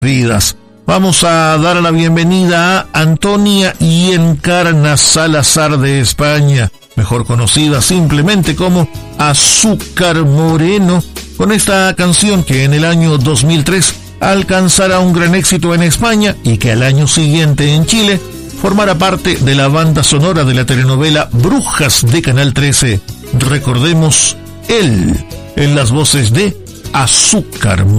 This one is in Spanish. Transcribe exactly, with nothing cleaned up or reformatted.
vidas. Vamos a dar la bienvenida a Antonia y Encarna Salazar de España, mejor conocida simplemente como Azúcar Moreno, con esta canción que en el año dos mil tres alcanzará un gran éxito en España y que al año siguiente en Chile formará parte de la banda sonora de la telenovela Brujas de Canal trece. Recordemos, él, en las voces de Azúcar Moreno.